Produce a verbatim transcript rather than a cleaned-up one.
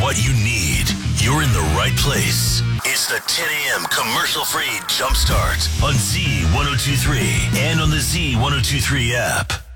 what you need, you're in the right place. It's the ten a.m. commercial-free Jumpstart on Z ten twenty-three and on the Z ten twenty-three app.